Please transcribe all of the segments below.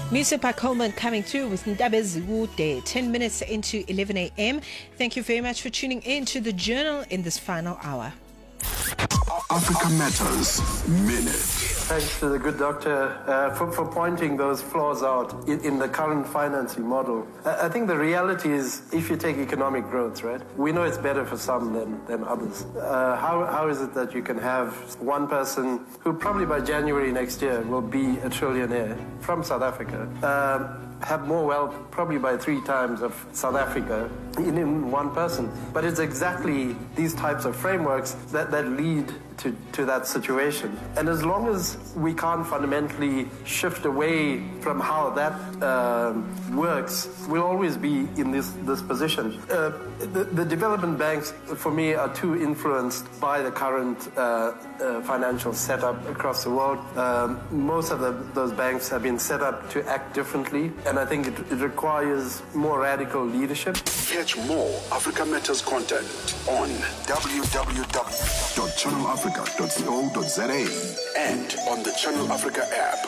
Music by Coleman coming through with Ndabez Wude, 10 minutes into 11 a.m. Thank you very much for tuning in to The Journal in this final hour. Africa Matters Minute. Thanks to the good doctor for pointing those flaws out in the current financing model. I think the reality is, if you take economic growth, right, we know it's better for some than others. How is it that you can have one person who probably by January next year will be a trillionaire from South Africa, have more wealth probably by 3 times of South Africa in one person? But it's exactly these types of frameworks that lead to that situation. And as long as we can't fundamentally shift away from how that works, we'll always be in this position. The development banks, for me, are too influenced by the current financial setup across the world. Most of those banks have been set up to act differently, and I think it requires more radical leadership. Catch more Africa Matters content on www.channelafrica.co.za and on the Channel Africa app.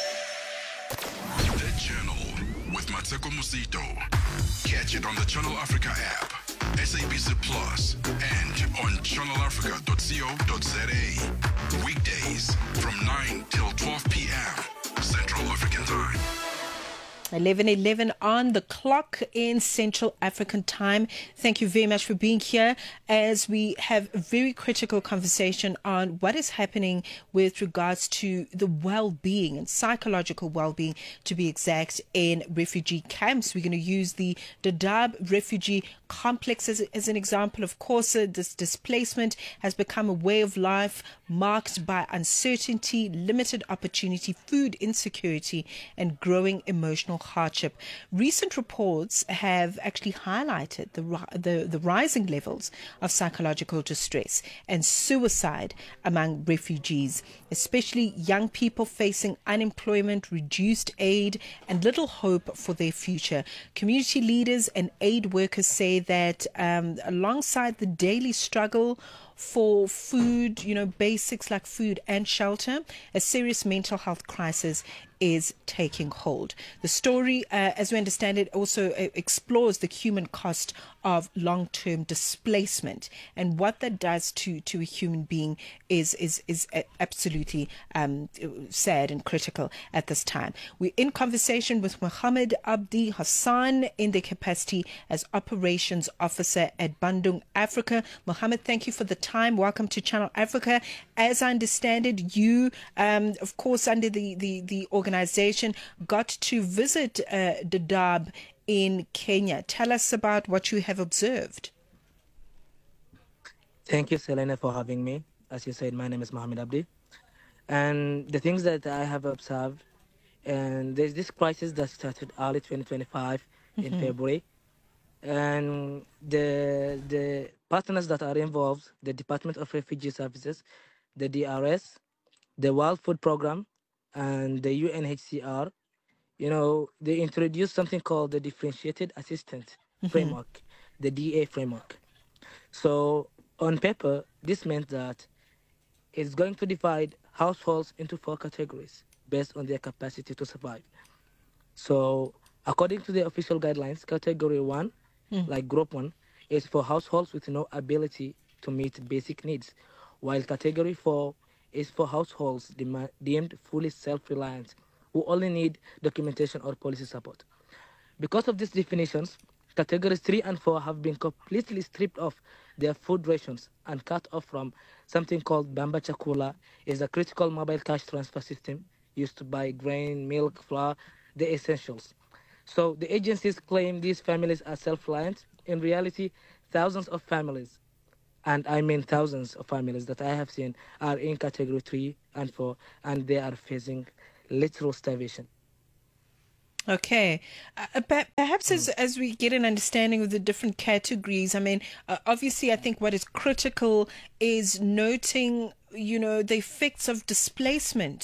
The Journal with Mateko Musito. Catch it on the Channel Africa app, SABC Plus, and on channelafrica.co.za. Weekdays from 9 till 12 p.m. Central African Time. 11:11 on the clock in Central African Time. Thank you very much for being here as we have a very critical conversation on what is happening with regards to the well-being and psychological well-being, to be exact, in refugee camps. We're going to use the Dadaab refugee complex as an example. Of course, this displacement has become a way of life marked by uncertainty, limited opportunity, food insecurity, and growing emotional hardship. Recent reports have actually highlighted the rising levels of psychological distress and suicide among refugees, especially young people facing unemployment, reduced aid, and little hope for their future. Community leaders and aid workers say that alongside the daily struggle for food, basics like food and shelter, a serious mental health crisis is taking hold. The story, as we understand it, also explores the human cost of long-term displacement, and what that does to a human being is absolutely sad and critical at this time. We're in conversation with Mohammed Abdi Hassan in their capacity as Operations Officer at Bandung Africa. Mohammed, thank you for the time. Welcome to Channel Africa. As I understand it, you, of course, under the organization, got to visit Dadaab in Kenya. Tell us about what you have observed. Thank you, Selena, for having me. As you said, my name is Mohammed Abdi. And the things that I have observed, and there's this crisis that started early 2025 in February. And the partners that are involved, the Department of Refugee Services, the DRS, the World Food Program, and the UNHCR, they introduced something called the Differentiated Assistance Framework, the DA framework. So on paper, this meant that it's going to divide households into 4 categories based on their capacity to survive. So according to the official guidelines, category 1, like group 1, is for households with no ability to meet basic needs, while category 4 is for households deemed fully self-reliant, who only need documentation or policy support. Because of these definitions, categories 3 and 4 have been completely stripped of their food rations and cut off from something called Bamba Chakula, is a critical mobile cash transfer system used to buy grain, milk, flour, the essentials. So the agencies claim these families are self-reliant. In reality, thousands of families, and I mean thousands of families that I have seen, are in category 3 and 4, and they are facing literal starvation. Okay. Perhaps as we get an understanding of the different categories, obviously I think what is critical is noting, the effects of displacement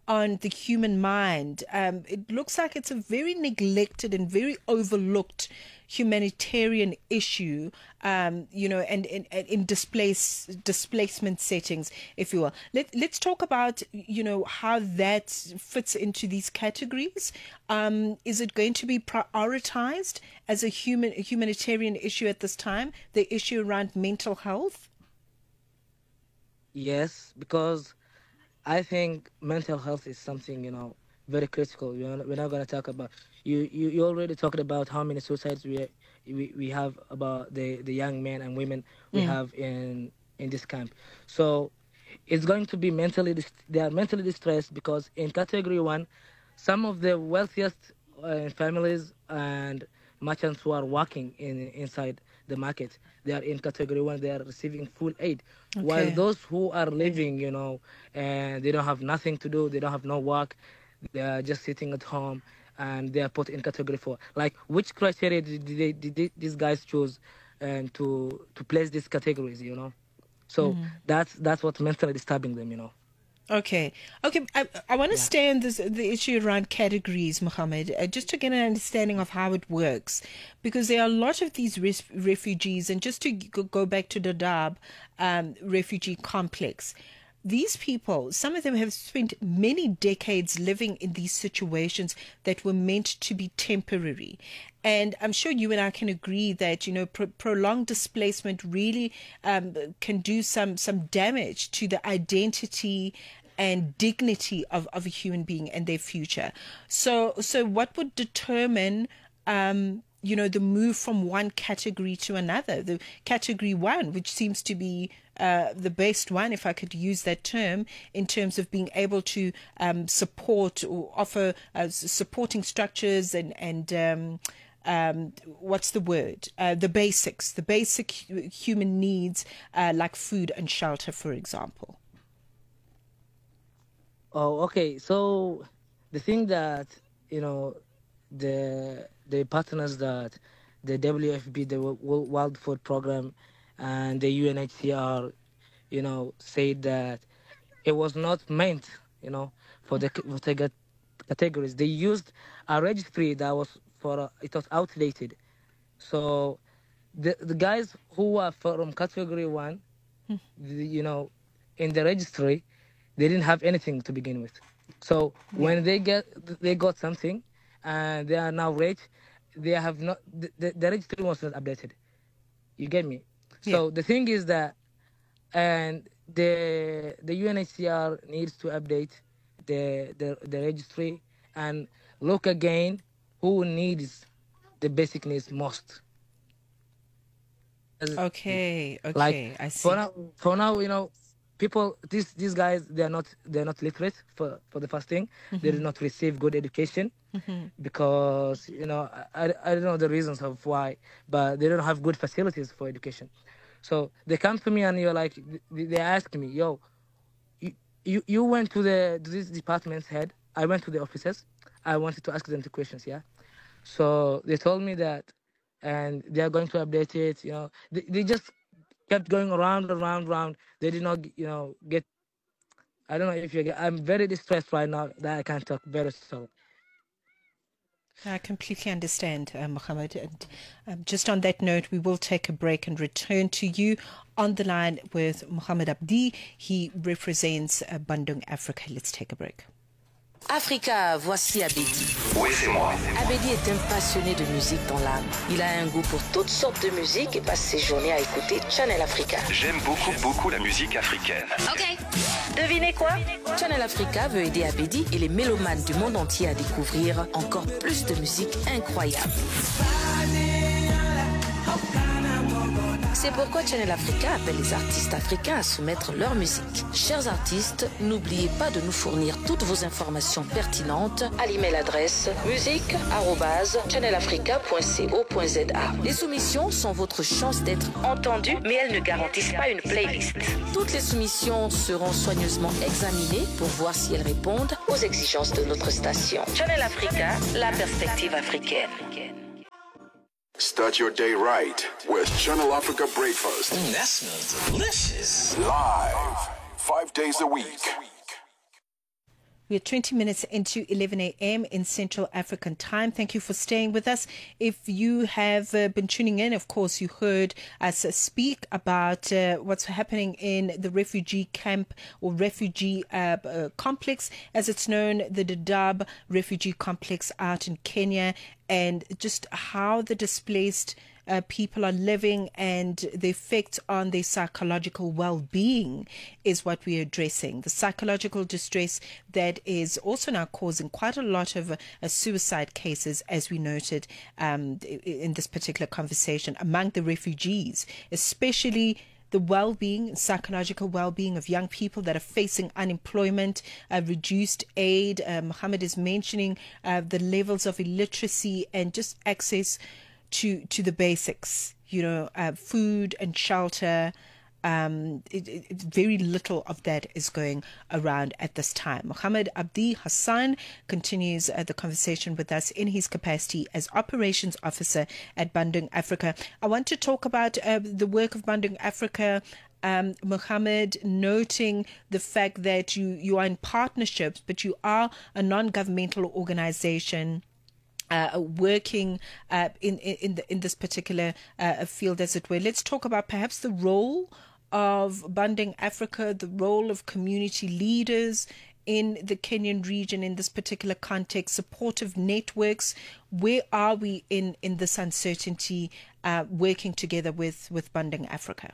on the human mind. It looks like it's a very neglected and very overlooked humanitarian issue, and in displacement settings, if you will. Let's talk about, how that fits into these categories. Is it going to be prioritized as a humanitarian issue at this time, the issue around mental health? Yes, because I think mental health is something, very critical. We're not going to talk about you already talked about how many suicides we have about the young men and women we have in this camp. So it's going to be they are mentally distressed because in category 1, some of the wealthiest families and merchants who are working inside the market, they are in category 1, they are receiving full aid. Okay. While those who are living, and they don't have nothing to do, they don't have no work, they are just sitting at home, and they are put in category 4. Like, which criteria did these guys choose to place these categories, So that's what's mentally disturbing them, Okay. I want to stay on the issue around categories, Mohammed, just to get an understanding of how it works, because there are a lot of these refugees, and just to go back to Dadaab refugee complex. These people, some of them have spent many decades living in these situations that were meant to be temporary. And I'm sure you and I can agree that, prolonged displacement really can do some damage to the identity and dignity of a human being and their future. So what would determine the move from one category to another? The category 1, which seems to be the best one, if I could use that term, in terms of being able to support or offer supporting structures and what's the word? The basic human needs, like food and shelter, for example. Oh, okay. So the thing that, the partners that the WFP, the World Food Program, and the UNHCR, said that it was not meant, for the categories. They used a registry that was it was outdated. So the guys who are from category 1, in the registry, they didn't have anything to begin with. So when they got something, and they are now rich, they have not, the registry was not updated. You get me? Yeah. So the thing is that, and the UNHCR needs to update the registry and look again who needs the basic needs most. Okay, Like, I see. For now, people, these guys, they're not literate for the first thing. They did not receive good education because I don't know the reasons of why, but they don't have good facilities for education. So they come to me and they ask me, yo, you went to this department's head. I went to the officers. I wanted to ask them the questions. Yeah. So they told me that, and they are going to update it. They just kept going around. They did not, get. I don't know if you get. I'm very distressed right now that I can't talk very sorry. I completely understand, Mohammed. And just on that note, we will take a break and return to you on the line with Mohammed Abdi. He represents Bandung Africa. Let's take a break. Africa, voici Abedi. Oui, c'est moi. Abedi est un passionné de musique dans l'âme. Il a un goût pour toutes sortes de musique et passe ses journées à écouter Channel Africa. J'aime beaucoup la musique africaine. OK. Devinez quoi? Channel Africa veut aider Abedi et les mélomanes du monde entier à découvrir encore plus de musique incroyable. C'est pourquoi Channel Africa appelle les artistes africains à soumettre leur musique. Chers artistes, n'oubliez pas de nous fournir toutes vos informations pertinentes à l'email adresse musique@channelafrica.co.za. Les soumissions sont votre chance d'être entendues, mais elles ne garantissent pas une playlist. Toutes les soumissions seront soigneusement examinées pour voir si elles répondent aux exigences de notre station. Channel Africa, la perspective africaine. Start your day right with Channel Africa Breakfast. That smells delicious. Live, 5 days a week. We're 20 minutes into 11 a.m. in Central African time. Thank you for staying with us. If you have been tuning in, of course, you heard us speak about what's happening in the refugee camp or refugee complex, as it's known, the Dadaab refugee complex out in Kenya, and just how the displaced people are living and the effect on their psychological well-being is what we're addressing. The psychological distress that is also now causing quite a lot of suicide cases, as we noted in this particular conversation, among the refugees, especially the well-being, psychological well-being of young people that are facing unemployment, reduced aid. Mohammed is mentioning the levels of illiteracy and just access to the basics, food and shelter. Very little of that is going around at this time. Mohammed Abdi Hassan continues the conversation with us in his capacity as Operations Officer at Bandung Africa. I want to talk about the work of Bandung Africa, Mohammed, noting the fact that you are in partnerships, but you are a non-governmental organization working in this particular field, as it were. Let's talk about perhaps the role of Bandung Africa, the role of community leaders in the Kenyan region in this particular context, supportive networks. Where are we in this uncertainty, working together with Bandung Africa?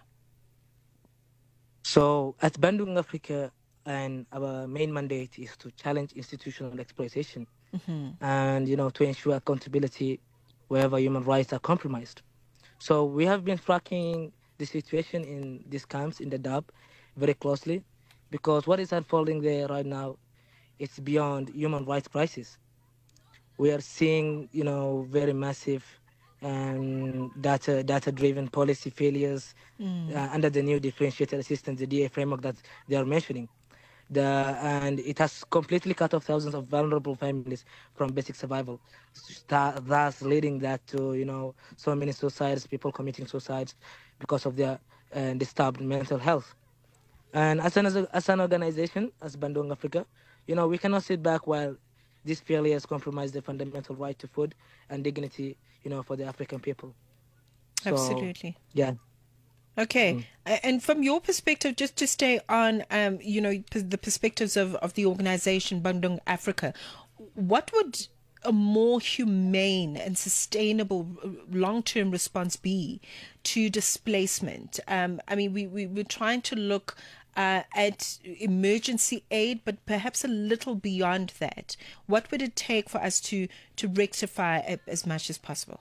So at Bandung Africa, and our main mandate is to challenge institutional exploitation and, to ensure accountability wherever human rights are compromised. So we have been tracking the situation in these camps in the Dadaab very closely, because what is unfolding there right now is beyond human rights crisis. We are seeing, very massive and data-driven policy failures under the new differentiated assistance, the DA framework that they are mentioning. And it has completely cut off thousands of vulnerable families from basic survival, thus leading that to so many suicides, people committing suicides because of their disturbed mental health. And as an organization, as Bandung Africa, we cannot sit back while these failures compromise the fundamental right to food and dignity, for the African people. So, absolutely. Yeah. Okay. And from your perspective, just to stay on, the perspectives of the organization Bandung Africa, what would a more humane and sustainable long-term response be to displacement? We're trying to look at emergency aid, but perhaps a little beyond that. What would it take for us to rectify as much as possible?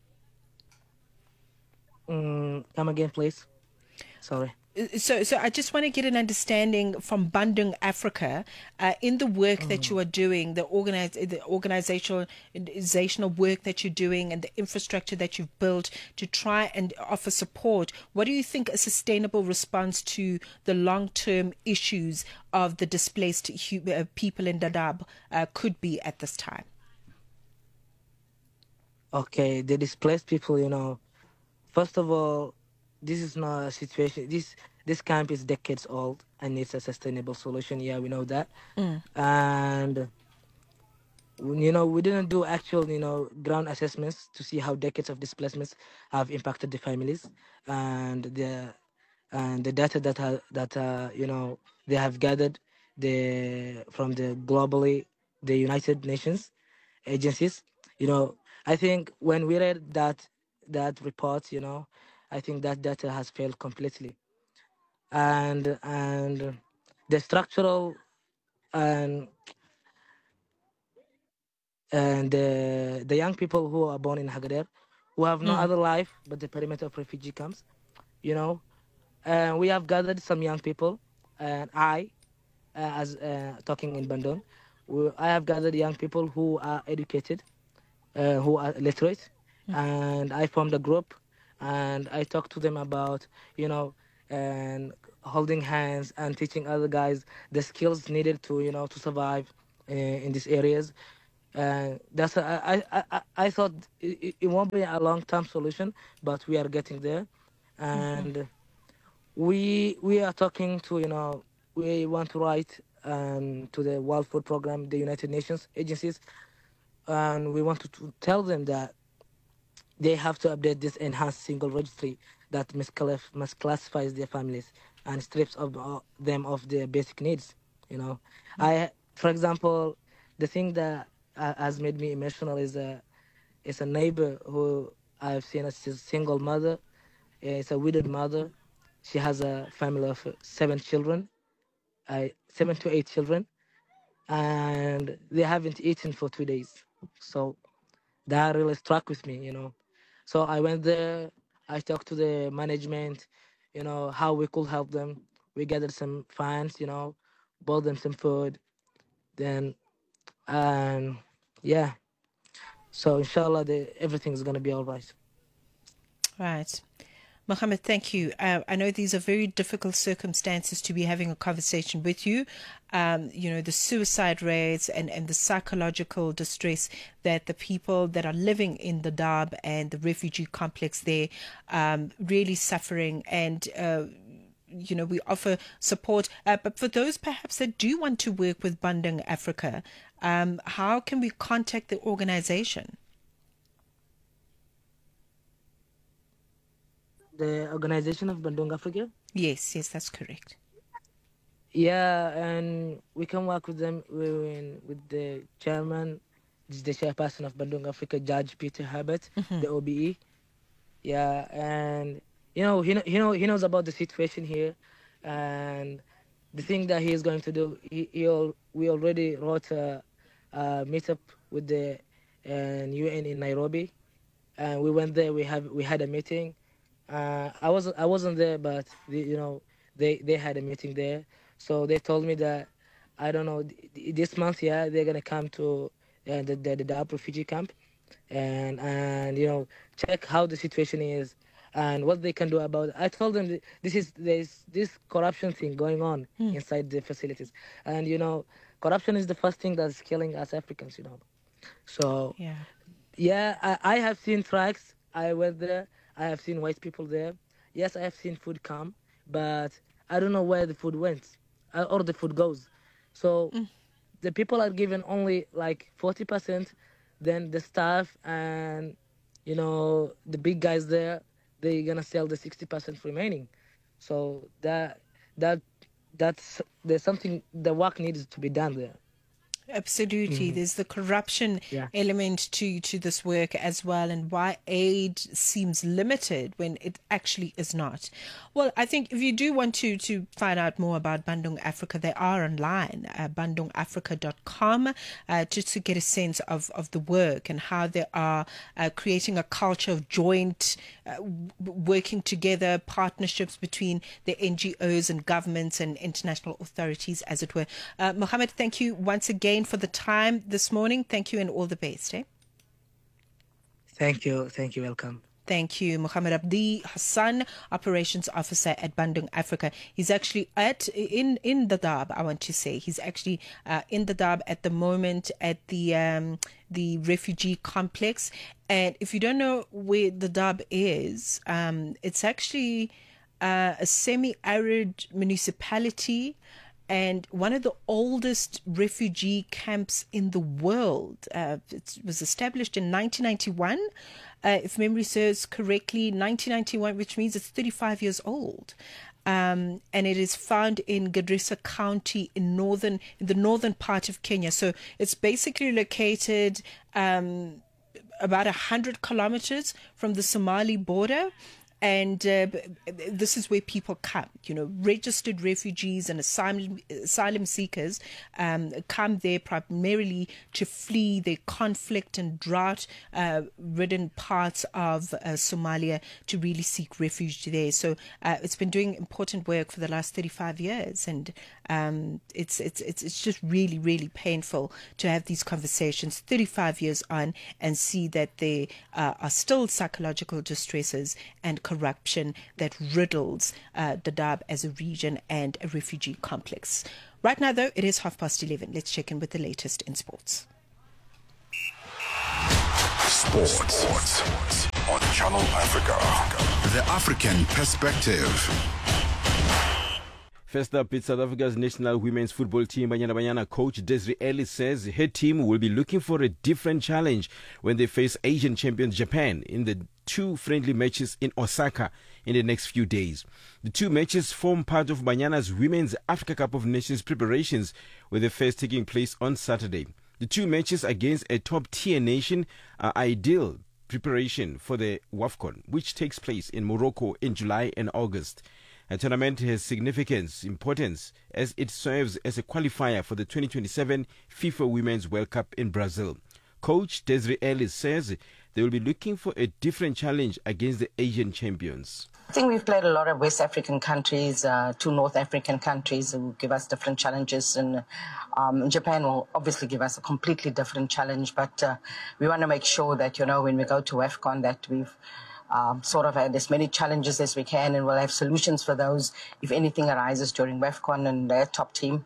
Come again, please. Sorry. So I just want to get an understanding from Bandung Africa in the work that you are doing, the organizational work that you're doing, and the infrastructure that you've built to try and offer support. What do you think a sustainable response to the long-term issues of the displaced people in Dadaab could be at this time? Okay, the displaced people, first of all, this is not a situation. This camp is decades old and needs a sustainable solution. Yeah, we know that. And we didn't do actual ground assessments to see how decades of displacements have impacted the families and the data that they have gathered from the United Nations agencies. I think when we read that report, I think that data has failed completely. And the structural and the young people who are born in Hagader, who have no other life but the perimeter of refugee camps, and we have gathered some young people, and as talking in Bandung, I have gathered young people who are educated, who are literate, and I formed a group, and I talked to them about, and holding hands and teaching other guys the skills needed to, to survive in these areas. I thought it won't be a long-term solution, but we are getting there, and we are talking to, we want to write and to the World Food Program, the United Nations agencies, and we wanted to tell them that they have to update this enhanced single registry that misclassifies their families and strips of them of their basic needs. You know, for example, the thing that has made me emotional is a neighbor who I've seen as a single mother. It's a widowed mother. She has a family of 7 children, 7 to 8 children, and they haven't eaten for 2 days. So that really struck with me, you know. So I went there. I talked to the management, you know, how we could help them. We gathered some funds, you know, bought them some food. Then, and yeah. So inshallah, everything's gonna be all right. Right. Mohammed, thank you. I know these are very difficult circumstances to be having a conversation with you. You know, the suicide rates and the psychological distress that the people that are living in the Dadaab and the refugee complex there really suffering. And, you know, we offer support. But for those perhaps that do want to work with Bandung Africa, how can we contact the organization? The Organization of Bandung Africa? Yes, that's correct. Yeah, and we can work with them with the chairman, the chairperson of Bandung Africa, Judge Peter Herbert, the OBE. Yeah, and you know he knows about the situation here, and the thing that he is going to do. We already wrote a meetup with the UN in Nairobi, and we went there. We had a meeting. I wasn't there, but they had a meeting there. So they told me that, I don't know, this month, they're gonna come to the Dadaab refugee camp, and check how the situation is and what they can do about it. I told them that there's this corruption thing going on inside the facilities, and corruption is the first thing that's killing us Africans. So I have seen tracks. I went there. I have seen white people there. Yes, I have seen food come, but I don't know where the food went or the food goes. So the people are given only like 40%. Then the staff and the big guys there, they're gonna sell the 60% remaining. So that's there's something, the work needs to be done there. Absolutely. There's the corruption element to this work as well, and why aid seems limited when it actually is not. Well, I think if you do want to find out more about Bandung Africa, they are online, bandungafrica.com, just to get a sense of the work and how they are creating a culture of joint working together, partnerships between the NGOs and governments and international authorities, as it were. Mohammed, thank you once again for the time this morning. Thank you and all the best. Thank you. Welcome. Thank you. Mohammed Abdi Hassan, Operations Officer at Bandung Africa. He's actually in the Dadaab, I want to say. He's actually in the Dadaab at the moment at the refugee complex. And if you don't know where the Dadaab is, it's actually a semi-arid municipality and one of the oldest refugee camps in the world. It was established in 1991, if memory serves correctly, 1991, which means it's 35 years old. And it is found in Garissa County in the northern part of Kenya. So it's basically located about 100 kilometers from the Somali border. And this is where people come, registered refugees and asylum seekers come there primarily to flee the conflict and drought-ridden parts of Somalia to really seek refuge there. So it's been doing important work for the last 35 years, and it's just really, really painful to have these conversations 35 years on and see that there are still psychological distresses and corruption that riddles Dadaab as a region and a refugee complex. Right now, though, it is 11:30. Let's check in with the latest in sports. Sports on Channel Africa. The African perspective. First up, it's South Africa's national women's football team. Banyana Banyana coach Desiree Ellis says her team will be looking for a different challenge when they face Asian champions Japan in the 2 friendly matches in Osaka in the next few days. The 2 matches form part of Banyana's Women's Africa Cup of Nations preparations, with the first taking place on Saturday. The 2 matches against a top-tier nation are ideal preparation for the WAFCON, which takes place in Morocco in July and August. The tournament has significant importance as it serves as a qualifier for the 2027 FIFA Women's World Cup in Brazil. Coach Desiree Ellis says they will be looking for a different challenge against the Asian champions. I think we've played a lot of West African countries, 2 North African countries who give us different challenges, and Japan will obviously give us a completely different challenge, but we want to make sure that, when we go to WAFCON, that we've sort of had as many challenges as we can, and we'll have solutions for those if anything arises during WAFCON. And their top team,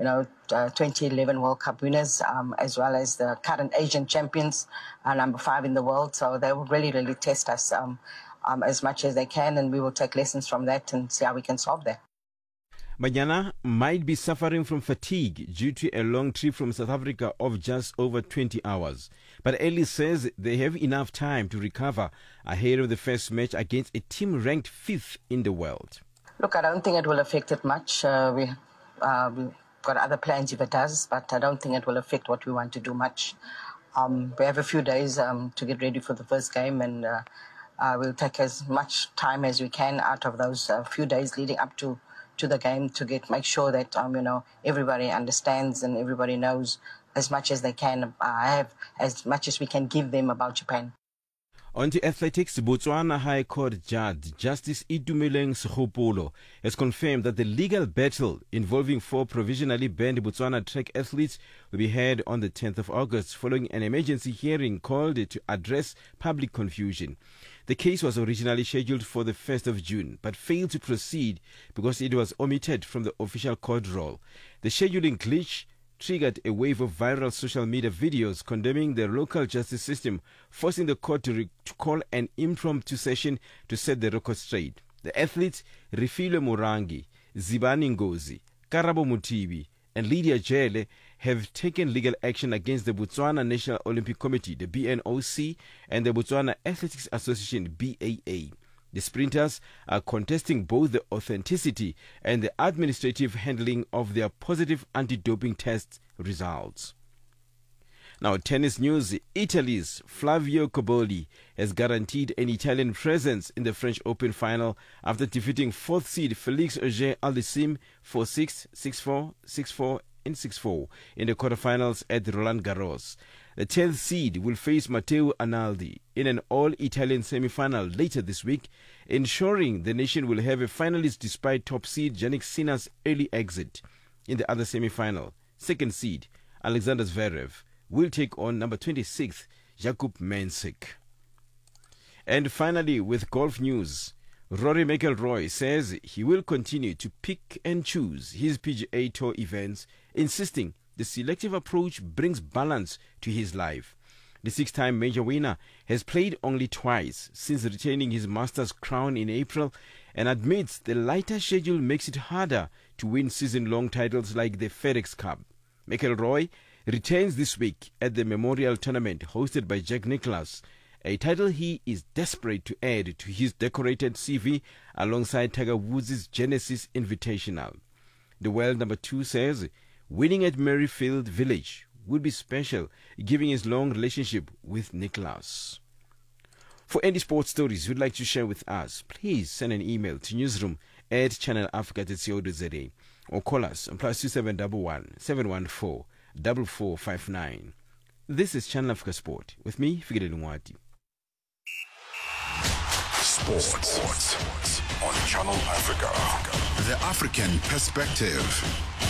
2011 World Cup winners, as well as the current Asian champions, number 5 in the world. So they will really, really test us as much as they can, and we will take lessons from that and see how we can solve that. Banyana might be suffering from fatigue due to a long trip from South Africa of just over 20 hours. But Ellis says they have enough time to recover ahead of the first match against a team ranked 5th in the world. Look, I don't think it will affect it much. We've got other plans if it does, but I don't think it will affect what we want to do much. We have a few days to get ready for the first game, and we'll take as much time as we can out of those few days leading up to the game to make sure that everybody understands and everybody knows as much as they can, have as much as we can give them about Japan. On to athletics, Botswana High Court Judge Justice Itumeleng Sekgopolo has confirmed that the legal battle involving 4 provisionally banned Botswana track athletes will be held on the 10th of August following an emergency hearing called to address public confusion. The case was originally scheduled for the 1st of June but failed to proceed because it was omitted from the official court roll. The scheduling glitch triggered a wave of viral social media videos condemning the local justice system, forcing the court to call an impromptu session to set the record straight. The athletes Refilwe Morangi, Zibani Ngozi, Karabo Mutibi, and Lydia Jele have taken legal action against the Botswana National Olympic Committee, the BNOC, and the Botswana Athletics Association, BAA. The sprinters are contesting both the authenticity and the administrative handling of their positive anti-doping test results. Now, tennis news. Italy's Flavio Cobolli has guaranteed an Italian presence in the French Open final after defeating 4th seed Felix Auger-Aliassime 4-6, 6-4, 6-4 and 6-4 in the quarterfinals at Roland Garros. The 10th seed will face Matteo Analdi in an all-Italian semi-final later this week, ensuring the nation will have a finalist despite top seed Jannik Sinner's early exit. In the other semi-final, 2nd seed Alexander Zverev will take on number 26 Jakub Mensik. And finally, with golf news, Rory McIlroy says he will continue to pick and choose his PGA Tour events, insisting the selective approach brings balance to his life. The 6-time major winner has played only twice since retaining his Masters crown in April, and admits the lighter schedule makes it harder to win season-long titles like the FedEx Cup. McIlroy returns this week at the Memorial Tournament hosted by Jack Nicklaus, a title he is desperate to add to his decorated CV alongside Tiger Woods' Genesis Invitational. The world number 2 says winning at Merrifield Village would be special, given his long relationship with Nicklaus. For any sports stories you'd like to share with us, please send an email to newsroom@channelafrica.co.za or call us on +2711 714 4459. This is Channel Africa Sport with me, Fikile Lungwati. Sports on Channel Africa. The African perspective.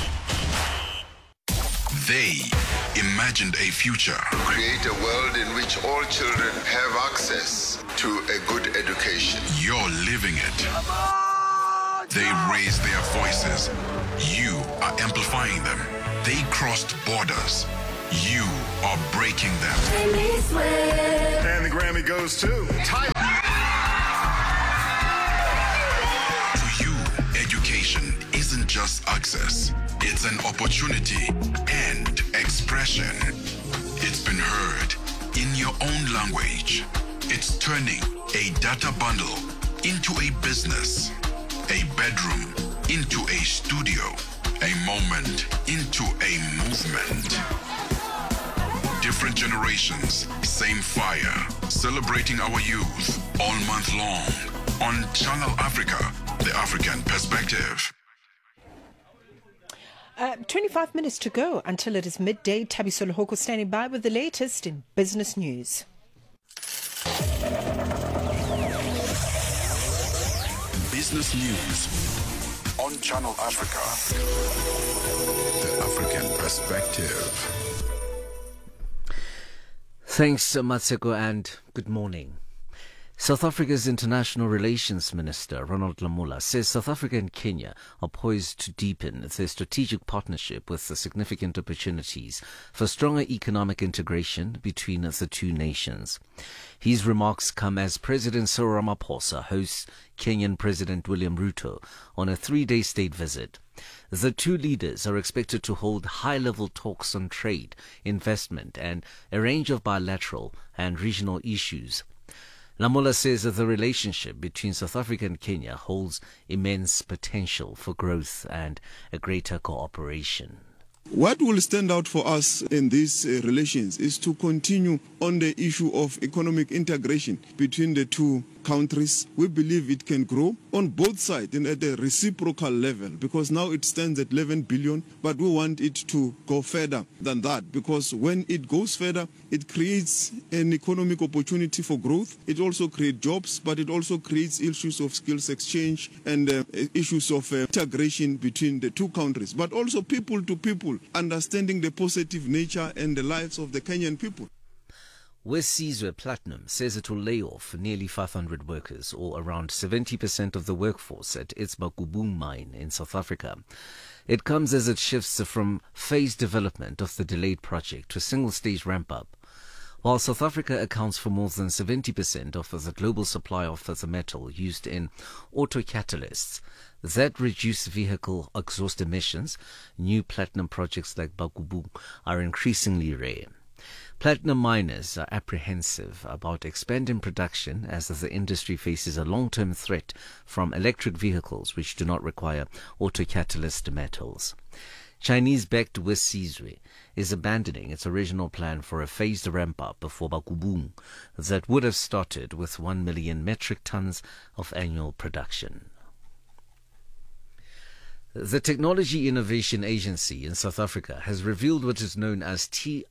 They imagined a future. Create a world in which all children have access to a good education. You're living it. They raised their voices. You are amplifying them. They crossed borders. You are breaking them. And the Grammy goes to Tyler. To you, education isn't just access. It's an opportunity and expression. It's been heard in your own language. It's turning a data bundle into a business, a bedroom into a studio, a moment into a movement. Different generations, same fire, celebrating our youth all month long on Channel Africa, the African perspective. 25 minutes to go until it is midday. Thabiso Lehoko standing by with the latest in business news. Business news on Channel Africa, the African perspective. Thanks, Matseko, and good morning. South Africa's International Relations Minister, Ronald Lamola, says South Africa and Kenya are poised to deepen their strategic partnership with the significant opportunities for stronger economic integration between the two nations. His remarks come as President Cyril Ramaphosa hosts Kenyan President William Ruto on a 3-day state visit. The two leaders are expected to hold high-level talks on trade, investment, and a range of bilateral and regional issues. Lamola says that the relationship between South Africa and Kenya holds immense potential for growth and a greater cooperation. What will stand out for us in these relations is to continue on the issue of economic integration between the two countries. We believe it can grow on both sides and at a reciprocal level, because now it stands at 11 billion, but we want it to go further than that, because when it goes further, it creates an economic opportunity for growth. It also creates jobs, but it also creates issues of skills exchange and issues of integration between the two countries, but also people to people, understanding the positive nature and the lives of the Kenyan people. West Sizwe Platinum says it will lay off nearly 500 workers, or around 70% of the workforce, at its Bakubung mine in South Africa. It comes as it shifts from phased development of the delayed project to a single-stage ramp-up. While South Africa accounts for more than 70% of the global supply of the metal used in auto catalysts that reduce vehicle exhaust emissions, new platinum projects like Bakubung are increasingly rare. Platinum miners are apprehensive about expanding production as the industry faces a long-term threat from electric vehicles which do not require auto-catalyst metals. Chinese-backed West Sizwe is abandoning its original plan for a phased ramp-up for Bakubung that would have started with 1 million metric tons of annual production. The Technology Innovation Agency in South Africa has revealed what is known as TIA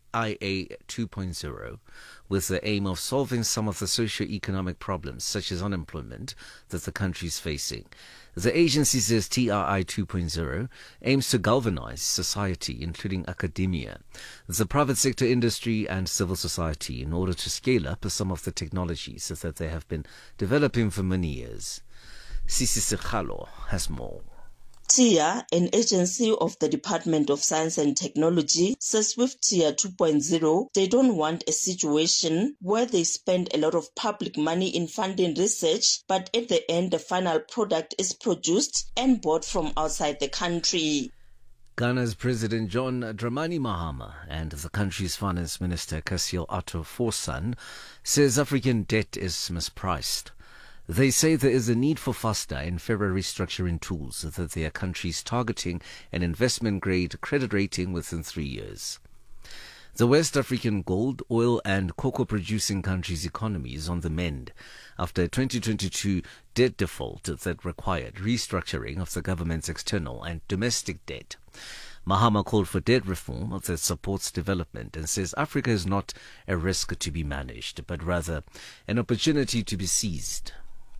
2.0, with the aim of solving some of the socio-economic problems, such as unemployment, that the country is facing. The agency says TII 2.0 aims to galvanize society, including academia, the private sector industry, and civil society, in order to scale up some of the technologies that they have been developing for many years. Sisi Sekhalo has more. TIA, an agency of the Department of Science and Technology, says with TIA 2.0, they don't want a situation where they spend a lot of public money in funding research, but at the end the final product is produced and bought from outside the country. Ghana's President John Dramani Mahama and the country's Finance Minister Cassiel Ato Forsan says African debt is mispriced. They say there is a need for faster and fairer restructuring tools, that their country is targeting an investment-grade credit rating within 3 years. The West African gold, oil and cocoa-producing country's economy is on the mend after a 2022 debt default that required restructuring of the government's external and domestic debt. Mahama called for debt reform that supports development and says Africa is not a risk to be managed, but rather an opportunity to be seized.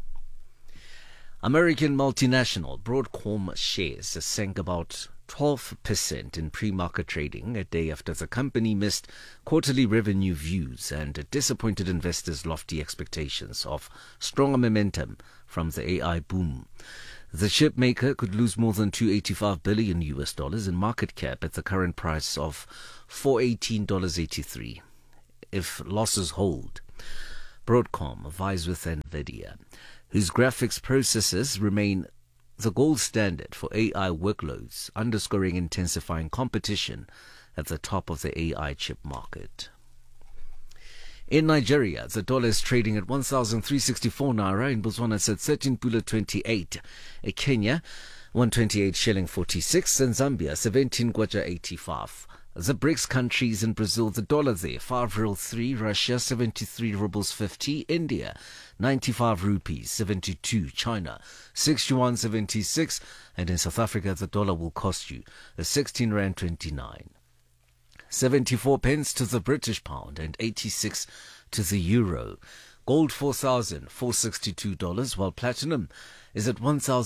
American multinational Broadcom shares sank about 12% in pre-market trading a day after the company missed quarterly revenue views and disappointed investors' lofty expectations of stronger momentum from the AI boom. The chip maker could lose more than $285 billion in market cap at the current price of $418.83 if losses hold. Broadcom vies with NVIDIA, whose graphics processors remain the gold standard for AI workloads, underscoring intensifying competition at the top of the AI chip market. In Nigeria, the dollar is trading at 1,364 naira. In Botswana, it's at 13.28. In Kenya, 128 shilling 46. In Zambia, 17 kwacha 85. The BRICS countries in Brazil, the dollar there, 5.03. Russia, 73 rubles 50. India, 95 rupees 72. China, 6 yuan 76. And in South Africa, the dollar will cost you 16 rand 29. 74 pence to the British pound and 86 to the euro. Gold $4,462, while platinum is at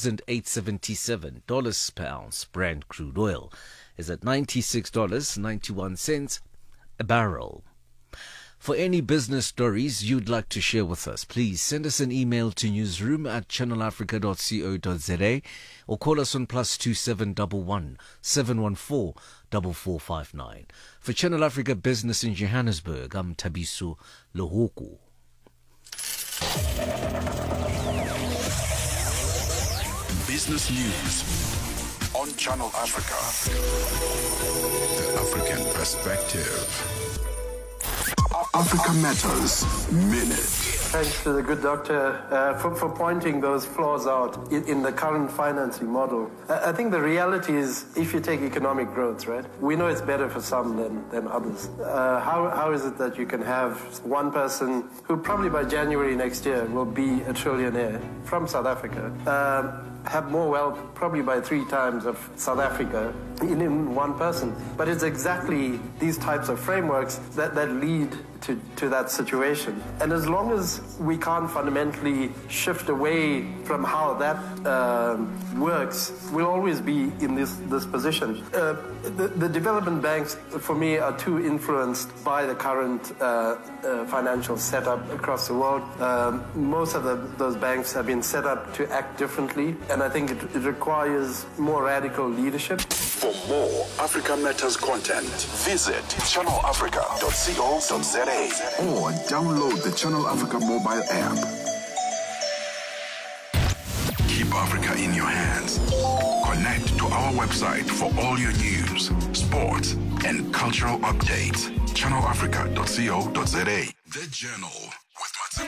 $1,877 per ounce. Brent crude oil is at $96.91 a barrel. For any business stories you'd like to share with us, please send us an email to newsroom@channelafrica.co.za or call us on +2711 714 4459. For Channel Africa Business in Johannesburg, I'm Tabiso Lohoko. Business News on Channel Africa. The African perspective. Africa Matters Minute. Thanks to the good doctor for pointing those flaws out in the current financing model. I think the reality is, if you take economic growth, right, we know it's better for some than others. How is it that you can have one person who probably by January next year will be a trillionaire from South Africa, have more wealth probably by 3 times of South Africa in one person? But it's exactly these types of frameworks that lead to that situation. And as long as we can't fundamentally shift away from how that works, we'll always be in this position. The development banks, for me, are too influenced by the current financial setup across the world. Most of those banks have been set up to act differently, and I think it requires more radical leadership. For more Africa Matters content, visit channelafrica.co.za or download the Channel Africa mobile app. Keep Africa in your hands. Connect to our website for all your news, sports, and cultural updates. channelafrica.co.za. The Journal with